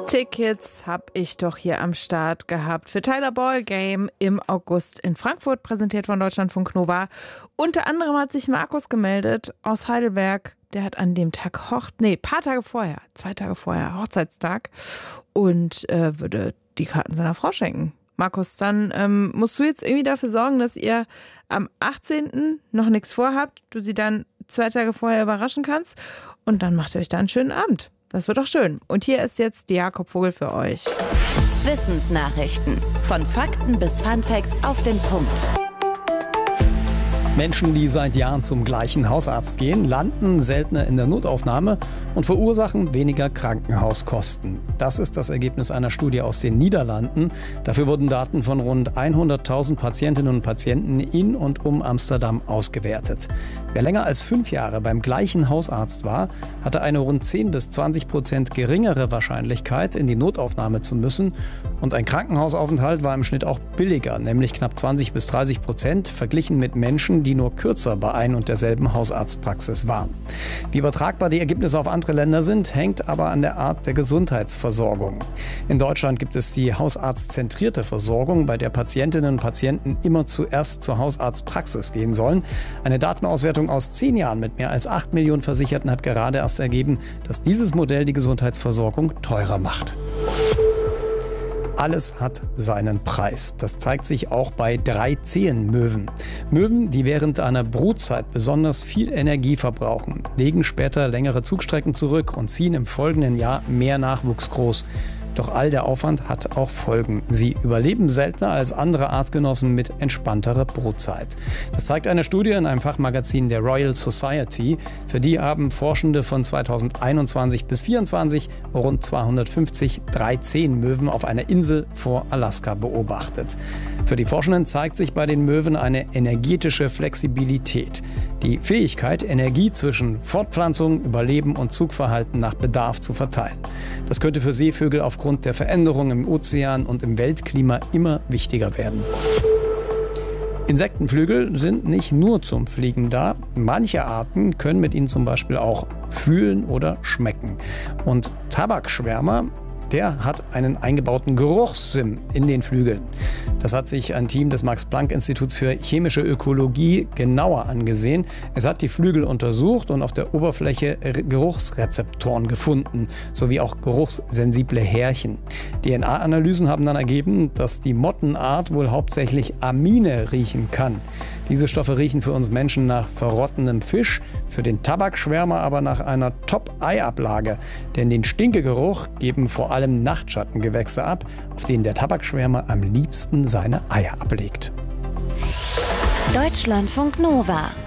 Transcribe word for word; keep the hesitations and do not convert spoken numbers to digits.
Tickets habe ich doch hier am Start gehabt für Tyler Ball Game im August in Frankfurt, präsentiert von Deutschlandfunk Nova. Unter anderem hat sich Markus gemeldet aus Heidelberg. Der hat an dem Tag Hoch... Nee, paar Tage vorher, zwei Tage vorher, Hochzeitstag und äh, würde die Karten seiner Frau schenken. Markus, dann ähm, musst du jetzt irgendwie dafür sorgen, dass ihr am achtzehnten noch nichts vorhabt, du sie dann zwei Tage vorher überraschen kannst und dann macht ihr euch da einen schönen Abend. Das wird doch schön. Und hier ist jetzt Jakob Vogel für euch. Wissensnachrichten. Von Fakten bis Funfacts auf den Punkt. Menschen, die seit Jahren zum gleichen Hausarzt gehen, landen seltener in der Notaufnahme und verursachen weniger Krankenhauskosten. Das ist das Ergebnis einer Studie aus den Niederlanden. Dafür wurden Daten von rund hunderttausend Patientinnen und Patienten in und um Amsterdam ausgewertet. Wer länger als fünf Jahre beim gleichen Hausarzt war, hatte eine rund zehn bis zwanzig Prozent geringere Wahrscheinlichkeit, in die Notaufnahme zu müssen. Und ein Krankenhausaufenthalt war im Schnitt auch billiger, nämlich knapp zwanzig bis dreißig Prozent, verglichen mit Menschen, die nur kürzer bei ein und derselben Hausarztpraxis waren. Wie übertragbar die Ergebnisse auf andere Länder sind, hängt aber an der Art der Gesundheitsversorgung. In Deutschland gibt es die hausarztzentrierte Versorgung, bei der Patientinnen und Patienten immer zuerst zur Hausarztpraxis gehen sollen. Eine Datenauswertung aus zehn Jahren mit mehr als acht Millionen Versicherten hat gerade erst ergeben, dass dieses Modell die Gesundheitsversorgung teurer macht. Alles hat seinen Preis. Das zeigt sich auch bei Drei-Zehen-Möwen. Möwen, die während einer Brutzeit besonders viel Energie verbrauchen, legen später längere Zugstrecken zurück und ziehen im folgenden Jahr mehr Nachwuchs groß. Doch all der Aufwand hat auch Folgen. Sie überleben seltener als andere Artgenossen mit entspannterer Brutzeit. Das zeigt eine Studie in einem Fachmagazin der Royal Society. Für die haben Forschende von zweitausendeinundzwanzig bis zweitausendvierundzwanzig rund zweihundertfünfzig Drei-Zehen-Möwen auf einer Insel vor Alaska beobachtet. Für die Forschenden zeigt sich bei den Möwen eine energetische Flexibilität. Die Fähigkeit, Energie zwischen Fortpflanzung, Überleben und Zugverhalten nach Bedarf zu verteilen. Das könnte für Seevögel aufgrund der Veränderungen im Ozean und im Weltklima immer wichtiger werden. Insektenflügel sind nicht nur zum Fliegen da. Manche Arten können mit ihnen zum Beispiel auch fühlen oder schmecken. Und Tabakschwärmer, der hat einen eingebauten Geruchssinn in den Flügeln. Das hat sich ein Team des Max-Planck-Instituts für chemische Ökologie genauer angesehen. Es hat die Flügel untersucht und auf der Oberfläche Geruchsrezeptoren gefunden, sowie auch geruchssensible Härchen. D N A-Analysen haben dann ergeben, dass die Mottenart wohl hauptsächlich Amine riechen kann. Diese Stoffe riechen für uns Menschen nach verrottendem Fisch, für den Tabakschwärmer aber nach einer Top-Eiablage. Denn den Stinkegeruch geben vor allem Nachtschattengewächse ab, auf denen der Tabakschwärmer am liebsten seine Eier ablegt. Deutschlandfunk Nova